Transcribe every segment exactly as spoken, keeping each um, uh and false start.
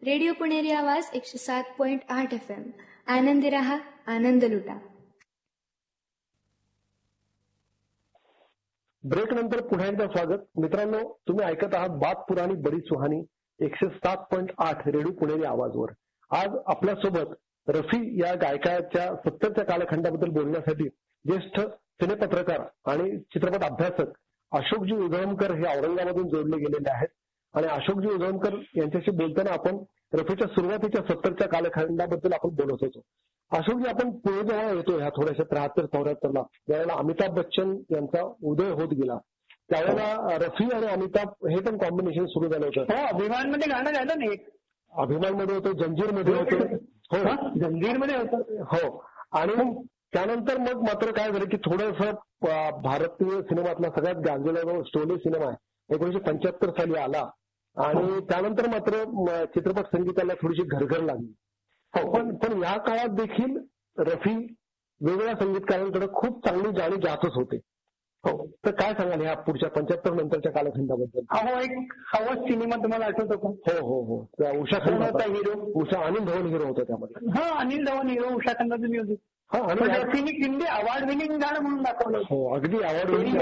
Radio पुणेरी आवाज एकशे सात पॉइंट आठ एफ एम. आनंदी रहा, आनंद लुटा. ब्रेक नंतर पुन्हा एकदा स्वागत. मित्रांनो, तुम्ही ऐकत आहात बात पुराणी बडी सुहानी एकशे सात पॉईंट आठ रेडिओ पुणेरी आवाजवर. आज आपल्यासोबत रफी या गायकाच्या सत्तरच्या कालखंडाबद्दल बोलण्यासाठी ज्येष्ठ सिनेपत्रकार आणि चित्रपट अभ्यासक अशोकजी उजळमकर हे औरंगाबादून जोडले गेलेले आहेत. आणि अशोकजी उजळमकर यांच्याशी बोलताना आपण रफीच्या सुरुवातीच्या सत्तरच्या कालखंडाबद्दल आपण बोलत होतो. अशोकजी, आपण पुढे जेव्हा येतो ह्या थोड्याशा त्र्याहत्तर चौऱ्याहत्तरला ज्यावेळेला अमिताभ बच्चन यांचा उदय होत गेला त्यावेळेला रफी आणि अमिताभ हे पण कॉम्बिनेशन सुरू झालं होतं. हो, अभिमान मध्ये गाणं झालं नाही. अभिमान मध्ये होतं, जंजीर मध्ये होतं. हो, जंजीर मध्ये होतं. हो. आणि त्यानंतर मग मात्र काय झालं की थोडंसं भारतीय सिनेमातला सगळ्यात गाजलेला स्टोरी सिनेमा आहे एकोणीशे पंच्याहत्तर साली आला आणि त्यानंतर मात्र चित्रपट संगीताला थोडीशी घरघर लागली. पण पण या काळात देखील रफी वेगवेगळ्या संगीतकारांकडे खूप चांगली गाणी जातच होते. हो, तर काय सांगाल ह्या पुढच्या पंच्याहत्तर नंतरच्या कालखंडाबद्दल? अहो, एक हवस सिनेमा तुम्हाला आठवतो का? हो हो हो. त्या उषा खन्ना हिरो, उषा अनिल धवन हिरो होता त्यामध्ये. हा, अनिल धवन हिरो, उषा खन्नाचं म्युझिक. हा, आणि रफीने हिंदी अवॉर्ड विनिंग गाणं म्हणून दाखवलं. हो, अगदी अवॉर्ड विनिंग.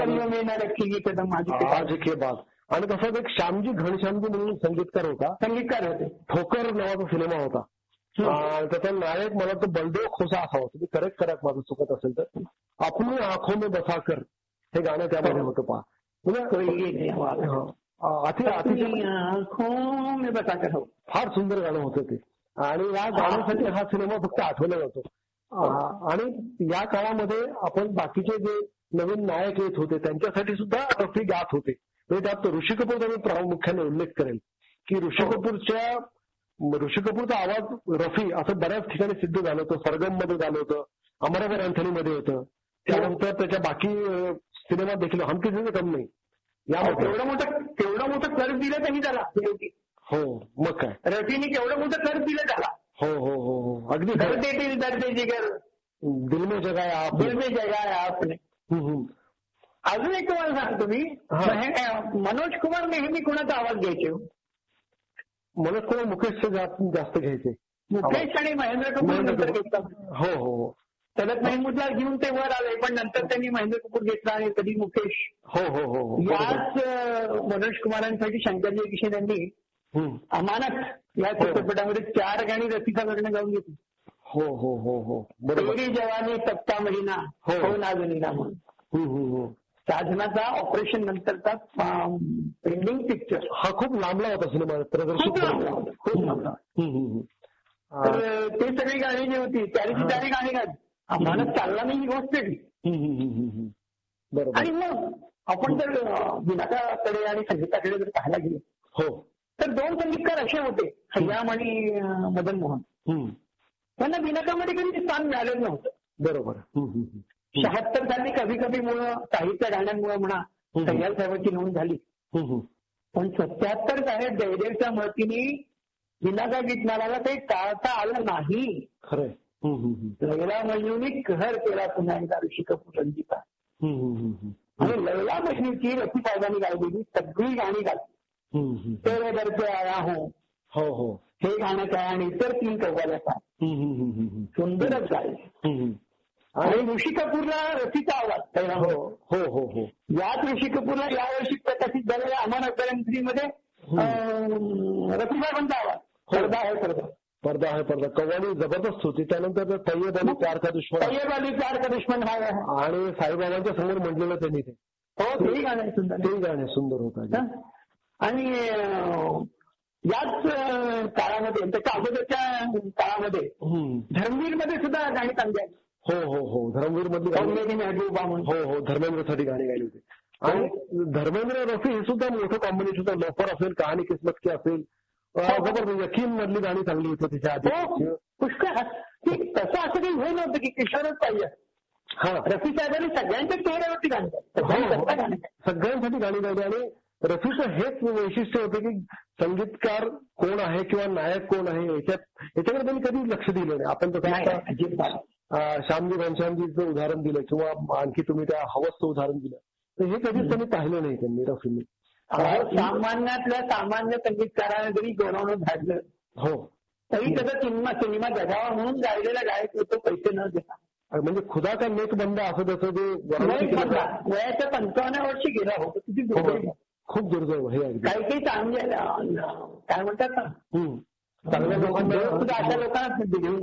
आणि तसंच एक श्यामजी घनश्यामजी म्हणून संगीतकार होता. संगीतकार होते. ठोकर नावाचा सिनेमा होता. त्याचा नायक मला तो बलदेव खोसा असा होता. तुम्ही करेक्ट करा माझं चुकत असेल तर. अपनी आंखों में बसा कर हे गाणं त्यामध्ये होतं. पहा, फार सुंदर गाणं होतं ते. आणि या गाण्यासाठी हा सिनेमा फक्त आठवला जातो. आणि या काळामध्ये आपण बाकीचे जे नवीन नायक येत होते त्यांच्यासाठी सुद्धा रफी गात होते. म्हणजे त्यात ऋषी कपूरचा मी प्रामुख्याने उल्लेख करेल की ऋषी कपूरच्या ऋषी कपूरचा आवाज रफी असं बऱ्याच ठिकाणी सिद्ध झालं होतं. सरगम मध्ये झालं होतं, अमरावर अँथनी मध्ये होतं. त्यानंतर त्याच्या बाकी सिनेमात देखील हम किसी से कम नहीं यामध्ये केवढं मोठं केवढं मोठं कर्ज दिलं त्यांनी त्याला. हो, मग काय रफीने केवढं मोठं कर्ज दिलं त्याला. हो हो हो हो, अगदी दर्द दर्द जिगर दिल में जगाया आपने, दिल में जगाया आपने. अजून एक तुम्हाला सांगतो मी, मनोज कुमार नेहमी कुणाचा आवाज घ्यायचे? मनोज कुमार मुकेश जास्त घ्यायचे. मुकेश आणि महेंद्र कपूर नंतर घेतला. हो हो हो. तलत महमूदला घेऊन ते वर आले, पण नंतर त्यांनी महेंद्र कपूर घेतला आणि कधी मुकेश. हो हो हो. याच मनोज कुमारांसाठी शंकरजी किशन यांनी अमानत या चित्रपटामध्ये चार गाणी रफीकडनं गाऊन घेतली. हो हो हो हो, तेरी जवानी तप्ता महिना हो नाजनीना म्हणून. साधनाचा ऑपरेशन नंतरचा पेंडिंग पिक्चर हा खूप लांबला होता सिनेमा, प्रदर्शित खूप लांबला. तर ते सगळी गाणी जी होती त्याची त्याने गाणी गाली. अमानत चालला नाही ही गोष्ट वेगळी. आणि मग आपण जर विनाकाकडे आणि संगीताकडे जर पाहायला गेलो हो तर दोन संगीतकार असे होते, खय्याम आणि मदन मोहन. त्यांना बिनाकामध्ये कधी स्थान मिळालेलं नव्हतं. बरोबर. शहात्तर साली कभी कभी मुळे साहित्य गाण्यांमुळे म्हणा सह्याद्री साहेबांची नोंद झाली. पण सत्याहत्तर साहेब जयदेवच्या मदतीने बिनाका गीतमालाला काही टाळता आलं नाही. खरंय. लैला मजनूनी कहर केला पुन्हा एकदा ऋषी कपूर संगीता. आणि लैला मजनूची रफी साहेबांनी गायलेली सगळी गाणी गाली. तेरे दर पे आया हूं, हो हो, हे गाणं काय आणि इतर तीन कव्वाल्या काय सुंदरच गायले. आणि ऋषी कपूरला रफीचा आवाज पहिला. हो हो हो हो. याच ऋषी कपूरला यावर्षी प्रकाशित झालेल्या अमान अकबर मध्ये रफी साहेबांचा आवाज. पडदा आहे पडदा, पडदा आहे पडदा कव्वाली जबरदस्त होती. त्यानंतर तय्यब अली प्यार का दुश्मन, तय्यब अली प्यार का दुश्मन हा आणि साईबाबांच्या समोर म्हटलेलं त्यांनी ते. हो, तेही गाणं सुंदर, तेही गाणे सुंदर होतं. आणि याच काळामध्ये त्याच्या अगोदरच्या काळामध्ये धर्मवीर मध्ये सुद्धा गाणी चांगली आहेत. हो हो हो, धर्मवीर मधली महबूबा म्हणून. हो हो, धर्मेंद्रसाठी गाणी गायली होती. आणि धर्मेंद्र रफी हे सुद्धा मोठं कॉम्बिनेशन होतं. लोफर असेल, कहाणी किस्मत की असेल, जबरदस्त यकीन मधली गाणी चांगली होती तिच्या आधी. पुष्कळ तसं असं काही होऊ नव्हतं की किशोरच पाहिजे. हा, रफी साहेबांनी सगळ्यांच्या चेहऱ्यावरती गाणी गायली, सगळ्यांसाठी गाणी गायली. आणि रफीचं हेच वैशिष्ट्य होतं की संगीतकार कोण आहे किंवा नायक कोण आहे याच्यात याच्याकडे त्यांनी कधी लक्ष दिलं नाही. आपण तसं श्यामजी घनश्यामजीचं उदाहरण दिलं किंवा आणखी तुम्ही त्या हवसचं उदाहरण दिलं, तर हे कधीच त्यांनी पाहिलं नाही त्यांनी रफींनी. सामान्यातल्या सामान्य संगीतकाराने जरी गौरवणं धाडलं हो. तरी त्याचा सिनेमा सिनेमा जगावा म्हणून गायलेला गायक होतो पैसे न देता. म्हणजे खुदा का नेक बंदा असं त्याचं जे वयाच्या पंचावन्न वर्षी गेला होता. किती दुर्दैव, खूप दुर्दैव हे. काही काही चांगले काय म्हणतात ना, चांगल्या लोकांना सुद्धा अशा लोकांना दिलेलं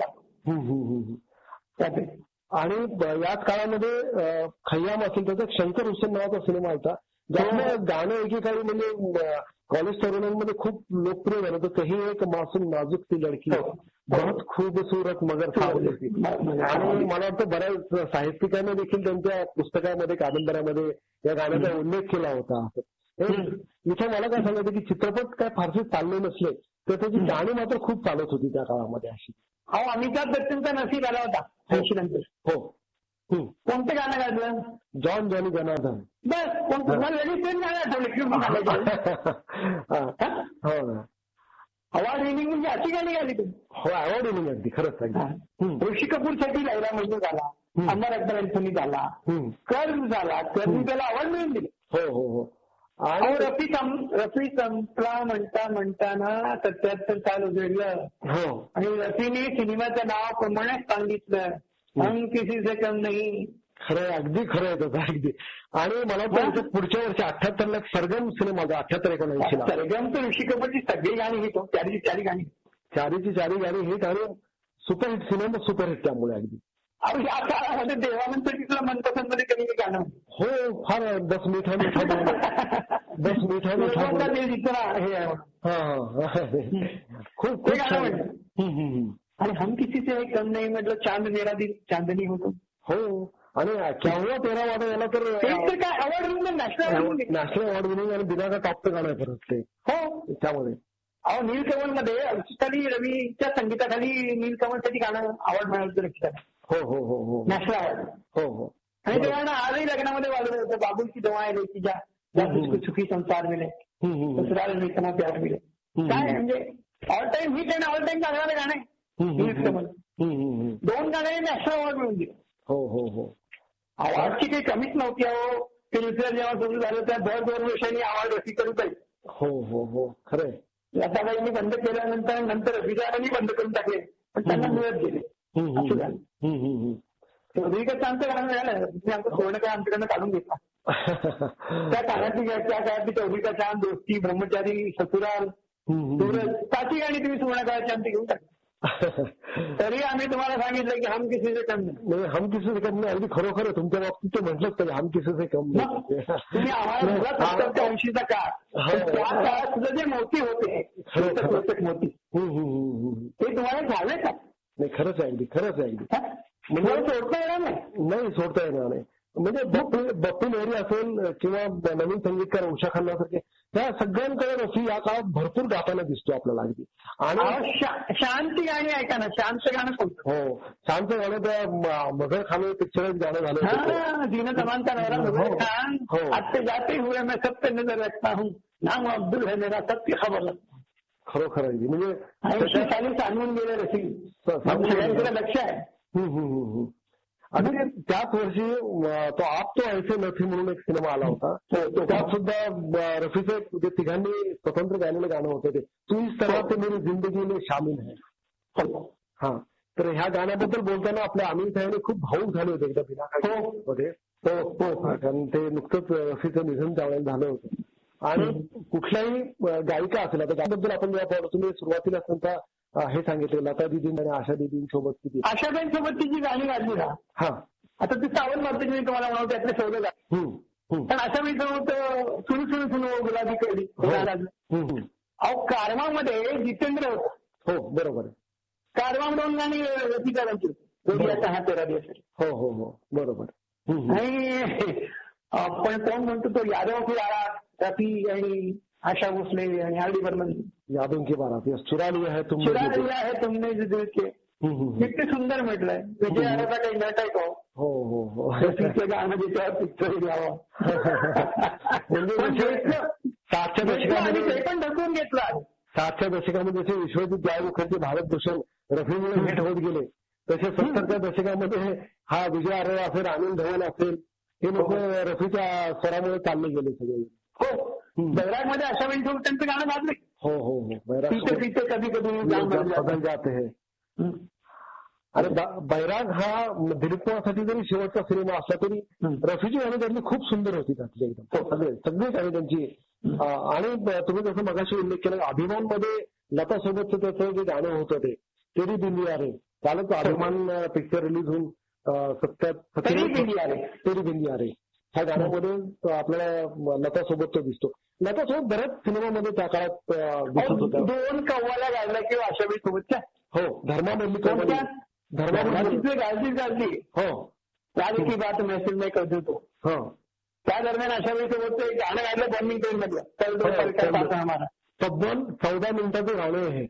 जातो. आणि याच काळामध्ये खय्याम असेल त्याचा शंकर हुसेन नावाचा सिनेमा होता ज्यामुळे गाणं एकेकाळी म्हणजे कॉलेज तरुणांमध्ये खूप लोकप्रिय झालं होतं. तेही एक मासूम नाजूक ती लडकी बहुत खूबसूरत मगर सावली ती. आणि मला वाटतं बऱ्याच साहित्यिकांनी देखील त्यांच्या पुस्तकामध्ये कादंबऱ्यामध्ये या गाण्याचा उल्लेख केला होता. इथे मला काय सांगायचं की चित्रपट काय फारसे चालले नसले तर त्याची गाणी मात्र खूप चालत होती त्या काळामध्ये अशी. अहो अमिताभ बच्चनचा नसीब आला होता ऐंशी नंतर. हो. कोणतं गाणं गाजलं? John Johnny Janardan. बस कोणतं लगेच तेच गाणं आठवलं. हो. अवॉर्ड विनिंग म्हणजे अशी गाणी गाली तुम्ही. हो अवॉर्ड विनिंग अगदी खरंच अगदी. ऋषी कपूरसाठी लैला मजनू झाला, अमर अकबर अँथोनी झाला, कर्ज झाला, कर्ज त्याला अवॉर्ड मिळून दिले. हो हो हो. आणि रफी रफी संपला म्हणता म्हणताना सत्याहत्तर साल उजळलं. हो. आणि रफीने सिनेमाचं नाव प्रमाणे सांगितलं, हम किसी से कम नाही. खरं अगदी खरं आहे त्याचं अगदी. आणि मला वाटतं पुढच्या वर्षी अठ्ठ्याहत्तरला सरगम सिनेमा होता अठ्ठ्याहत्तर एकोणऐंशीला. सरगम तर ऋषी कपूरची सगळी गाणी हिट, चारीची चारी गाणी चारीची चारी गाणी हिट आणि सुपरहिट सिनेमा सुपरहिट त्यामुळे अगदी. अहो या काळामध्ये देवानंतर तिथलं मनपसंत मध्ये कमी गाणं. हो फार दस मिठा मिठा दस मिठा मिठा हे खूप गाणं म्हटलं. आणि हम किसी से कम नाही म्हटलं, चांद मेरा दिल चांदनी होतो. हो. आणि केव्हा तेरा वाटा याला तर काय award winning, national award national award winning आणि बिना टॉपचं गाणं आहे परत ते. हो त्यामध्ये. अहो नीलकमल मध्ये खाली रवीच्या संगीताखाली नीलकमलसाठी गाणं अवॉर्ड मिळालं रक्षिताला. हो हो हो हो. National award. हो हो. आणि ते गाणं आजही लग्नामध्ये वाजलं होतं. बाबूची दवाय रेची ज्या सुखी संसार मिळे, ससुराल में इतना प्यार मिळे. काय म्हणजे ऑल टाइम हिट आणि ऑल टाइम गाणारं गाणं आहे नीलकमल. दोन गाणे नॅशनल अवॉर्ड मिळून दिले. हो हो हो. अवॉर्डची काही कमीच नव्हती. अहो फिल्मफेअर जेव्हा सुरू झालं त्या दर दोन वर्षांनी अवॉर्ड रफी करत आहे. हो हो हो खरंय. लताबाईंनी बंद केल्यानंतर नंतर रफीदारांनी बंद करून टाकले पण त्यांना मिळत गेले. असं झालं. चौधरीकडे आमचं गाणं मिळालं, तुम्ही आमचं सोनं काय आमच्याकडनं काढून घेतला. त्या काळातली त्या काळातली चौधरीचा छान दोस्ती, ब्रह्मचारी, ससुराल, सूरज, पाची गाणी तुम्ही सुवर्ण काळाची आमची घेऊन टाकली. तरी आम्ही तुम्हाला सांगितलं की हम किसी से कम नाही. हम किसी से कम नाही अगदी खरोखर तुमच्या बाबतीत ते म्हटलंच पाहिजे हम किसी से कम नाही. तुम्ही आम्हाला सत्तरच्या ऐंशीचा काळ, त्या काळात सुद्धा जे मोती होते मोती ते तुम्हाला झाले का? नाही खरंच आहे अगदी खरंच आहे अगदी. म्हणजे सोडता येणार नाही. नाही सोडता येणार नाही. म्हणजे बप्पू बप्पू मेहरी असेल किंवा नवीन संगीतकार उषा खन्नासारखे त्या सगळ्यांकडे रफी या काळात भरपूर गाताना दिसतो आपल्याला अगदी. आणि शांती गाणी ऐका ना, शांत गाणं कोणतं? हो शांत गाणं त्या मगर खाने पिक्चरच गाणं झालं. जीन जमान का नवरा मगर खान, आते जाते हुए मैं सबसे नजर रखता हूँ, नाम अब्दुल है मेरा सबकी खबर. खरोखर आहे म्हणजे ऐंशी साली सांगून गेले रफी, सगळ्यांकडे लक्ष आहे. आणि त्याच वर्षी तो आप तो ऐसे नथी म्हणून एक सिनेमा आला होता. त्यात सुद्धा रफीचे जे तिघांनी स्वतंत्र गायलेलं गाणं होतं ते तू इस तरह से मेरी जिंदगी में शामिल है. हा तर ह्या गाण्याबद्दल बोलताना आपल्या आमिर साहेबांनी खूप भाऊक झाले होते एकदा बिना मध्ये. कारण ते नुकतंच रफीचं निधन त्यावेळेला झालं होतं. आणि कुठल्याही गायिका असेल आता त्याबद्दल आपण जेव्हा तुम्ही सुरुवातीला त्यांचा हे सांगितलं लता दिदी आणि आशा दिदींसोबत किती आशाबाईंसोबत तिची गाणी गाजली ना. हा आता ती सावंत मारते मी तुम्हाला म्हणावं त्यातले शोधलं का. पण आशाबाईंसोबत सुरू सुरू सुरू गुलाबी कळली. अहो कारवामध्ये जितेंद्र होता. हो बरोबर आहे. कारवा दोन गाणी रफीकारांची आता हा तेरा दिवस. हो हो हो बरोबर. आणि पण कोण म्हणतो तो यादव की आरा रफी आणि आशा भोसले आणि आर डी बर्मन. यादों की बारात चुरा लिया है तुमने चुरा लिया है तुमने दिल के. किती सुंदर म्हटलंय. विजय आराचा काही नट आहे का? हो हो हो. गाणं ज्याच्यावर पिक्चर घ्यावं म्हणजे सातच्या दशकामध्ये ते पण ढकलून घेतलं. सातच्या दशकामध्ये जसे विश्वजित राय मुखर्जी भारत भूषण रफीमुळे भेट होत गेले तसे सत्तरच्या दशकामध्ये हा विजय आरोरा असेल आनंद धवन असेल हे लोक रफीच्या स्वरामुळे चालले गेले सगळे. हो बैरागमध्ये अशा वेळी त्यांचं गाणं गाजले. हो हो हो बैराग पीते पीते कधी कधी जाम बदल जाते हैं. आणि बैराग हा दिलीप कुमारसाठी जरी शेवटचा सिनेमा असला तरी रफीची गाणी त्यांनी खूप सुंदर होती त्यातली एकदम सगळे सगळी गाणी त्यांची. आणि तुम्ही जसं मगाशी उल्लेख केला अभिमान मध्ये लता सोबतचं त्याचं जे गाणं होतं ते तेरी बिंदी आहे कालच अभिमान पिक्चर रिलीज होऊन सत्यात तेरी बिंदी आहे तेरी बिंदी आहे ह्या गाण्यामध्ये आपल्याला लता सोबत तो दिसतो. लता सोबत बऱ्याच सिनेमामध्ये त्या काळात दिसत होत्या. दोन कव्वाल्या गायल्या किंवा आशाबाई सोबतच्या हो धर्मामधली कव्वाली धर्माची गाजली गाजली हो राज की बात महसूल में कर देतो. हो त्या दरम्यान अशाबाई सोबत एक गाणं गायलं बर्निंग ट्रेन मधलं तब्बल चौदा मिनिटाचं गाणं आहे.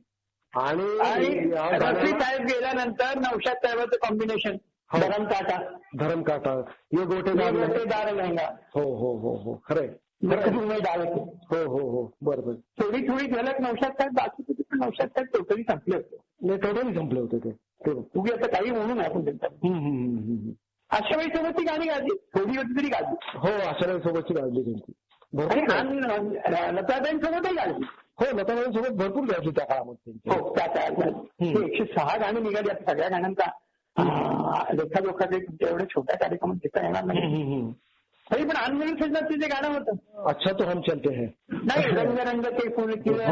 आणि रफी साहेब गेल्यानंतर नौशाद साहेबांचं कॉम्बिनेशन धरम काटा धरम काटा ये गोटेदार गोटेदार लहंगा. हो हो हो हो खरंय डाळते. हो हो हो बरोबर. थोडी थोडी झलक नौशाद साहेब बाकी होती पण नौशाद साहेब टोटली संपले होते. नाही टोटली संपले होते ते तुम्ही आता काही म्हणून आपण त्यांच्या आशाबाई सोबतची गाणी गाजली थोडी होती तरी गाजली. हो आशाबाई सोबतची गाजली त्यांची आणि लताबाई सोबतही गाजली. हो लताबाई सोबत भरपूर गाजली त्या काळामध्ये. हो त्या काळात एकशे सहा गाणी निघाली आता सगळ्या गाण्यांचा लेखाजोखाचे एवढ्या छोट्या कार्यक्रमात घेता येणार नाही. तरी पण अनमिल सजनाचं जे गाणं होतं अच्छा तो हम चलते हैं नाही रंग रंग ते फुल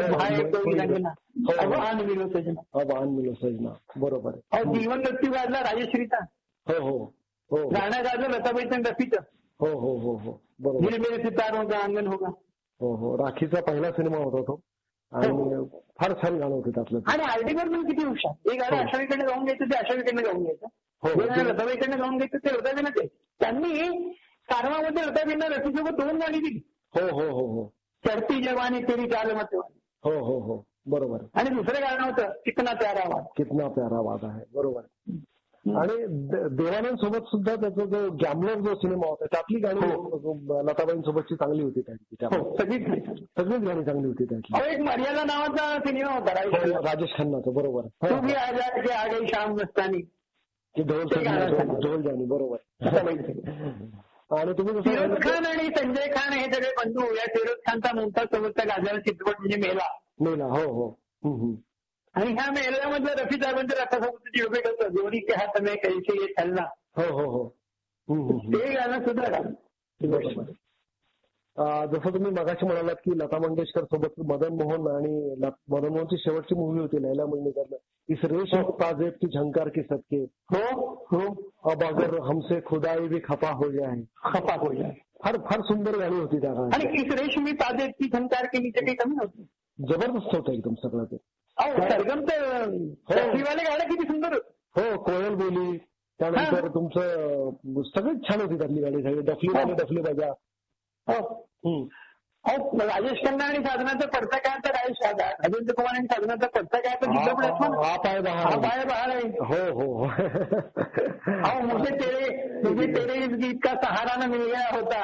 रंगना अनमिल सजना अब अनमिल सजना बरोबर आहे. जीवन मृत्यू गाजला राजश्रीचा. हो हो हो गाणं गाजलं लताबाईचं रफीचं. हो हो हो हो बरोबर. मेरे मेरे सितारों का आंगन होगा. हो हो राखीचा पहिला सिनेमा होता तो आणि फार छान गाणं होतं त्यातलं. आणि आर्टिकल पण किती हुशार. हे गाणं आशावीकडनं गाऊन घ्यायचं ते आशावीकडनं गाऊन घ्यायचं. हे गाणं लताबाईकडनं गाऊन घ्यायचं ते लताबाईनं ते त्यांनी कारवामध्ये लताबाईंना रफीसोबत दोन गाणी दिली. हो हो हो हो चढती जवानी तेरी चाल मत. हो हो हो बरोबर. आणि दुसरं गाणं होतं कितना प्यारा वाद. कितना प्यारा वाद आहे बरोबर. आणि देवानंद सोबत सुद्धा त्याचा जो गॅमलर जो सिनेमा होता त्यातली गाणी लताबाईंसोबतची चांगली होती त्याची. सगळीच सगळीच गाणी चांगली होती त्याची. एक मर्यादा नावाचा सिनेमा होता राजेश खन्नाचा बरोबर. तू भी आ जा के आ गई शाम मस्तानी ढोल ढोल जाणी बरोबर. आणि तुम्ही फिरोज खान आणि संजय खान हे सगळे बंधू या फिरोज खानचा मुमताज सोबतचा गाजलेला चित्रपट म्हणजे मेला. मेला हो हो. आणि ह्या मेल्यामधलं रफी साहेबांच्या रथासोबतची योग्य करतं जोडी के हात में कैसे ये चलना. हो हो हो ते गाणं सुद्धा गाणं. जसं तुम्ही मगाशी म्हणालात की लता मंगेशकर सोबत मदन मोहन आणि मदन मोहनची शेवटची मूवी होती लैला मजनूकरनं इस रेश ताजेब की झंकार की सदके. हो हो अब अगर हमसे खुदाई भी खफा हो जाए खफा हो जाए फार फार सुंदर गाणी होती त्या काळात. आणि इस रेशमी ताजेब की झंकार के नीचे काही कमी नव्हती. जबरदस्त होतं एकदम सगळं ते. सरगम तर वाले गाणं किती सुंदर होतं. हो कोयल बोली त्यानंतर तुमचं सगळीच छान होती त्यातली गाणी सगळी डफली डफली बाजा. हो राजेश खन्ना आणि साधनाचा पडता काय तर आहे राजेंद्र कुमार आणि साधनाचा पडता काय तर हा पाय बहार पाय बहार आहे. हो हो हो मुझे तेरे मुझे तेरे इस गीत का सहारा न मिल गया होता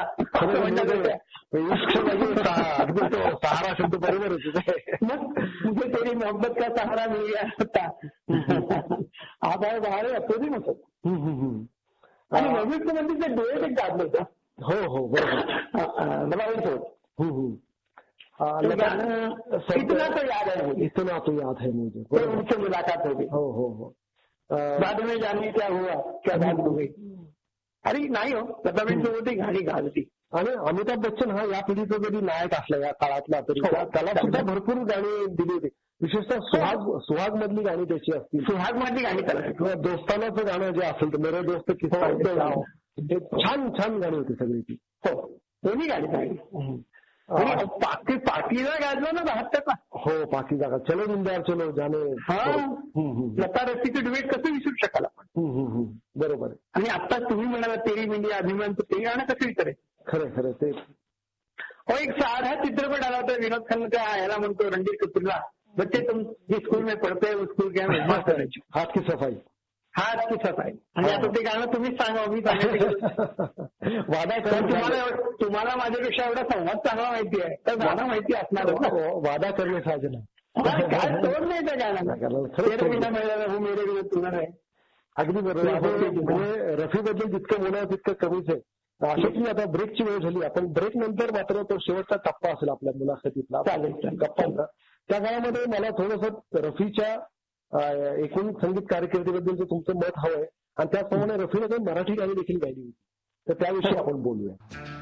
अगदी तो सहारा शब्द बरोबर होते. मुझे तेरी मोहब्बत का सहारा मिल गया होता. हा पाय बहार आहे अप्रोजिंग होतं. आणि नवीन म्हणजे ते डोळे एक गाजलं होतं. हो हो बरोबर मला वाटतं. इतना तो याद है मुझे इतना तो याद है मुझे उनसे मुलाकात होगी. हो हो हो बाद में जाने क्या हुआ क्या बात हो गई. अरे नाही हो लताबाईंसोबतही गाणी गाजली. आणि अमिताभ बच्चन हा या पिढीचा जरी नायक असला या काळातला तरी त्याला सुद्धा भरपूर गाणी दिली होती. विशेषतः सुहाग सुहाग मधली गाणी त्याची असतील. सुहाग मधली गाणी त्याला किंवा दोस्तानाचं गाणं जे असेल तर मेरे दोस्त किस्सा छान छान गाणी होती सगळी ती. हो दोन्ही गाणी गाणी. पाकी पाकीला गाजलो ना बहात्तरला. हो पाकी जागा चलो दिलदार चलो जाने. लता रफीचे डिबेट कसं विसरू शकाल आपण. बरोबर. आणि आता तुम्ही म्हणाला तेरी मिंडी अभिमान ते गाणं कसं विचारेल. खरं खरं ते. हो एक साधा चित्रपट आला होता विनोद खन्ना त्या ह्याला म्हणतो रणजीत कपूरला बच्चे तुम जिस स्कूल में पढ़ते हो स्कूल क्या करायची हात की सफाई हात की सफाई. आणि आता ते गाणं तुम्हीच सांगा मी सांगितलं. वादा तुम्हाला तुम्हाला माझ्यापेक्षा एवढा संवाद चांगला माहिती आहे तर गाणं माहिती असणार. वादा करणे साजना काय तोड नाही त्या गाण्याला मिळाला मेरे विरोध तुला आहे. अगदी बरोबर. म्हणजे रफीबद्दल जितकं बोलावं तितकं कमीच आहे. असं की आता ब्रेकची वेळ झाली. आपण ब्रेक नंतर मात्र तो शेवटचा टप्पा असेल आपल्या मुलाखतीतला गप्पांचा त्या काळामध्ये मला थोडंसं रफीच्या एकूण संगीत कारकिर्दीबद्दलचं तुमचं मत हवंय आणि त्याचप्रमाणे रफीने काही मराठी गाणी देखील गायली होती, तर त्याविषयी आपण बोलूया.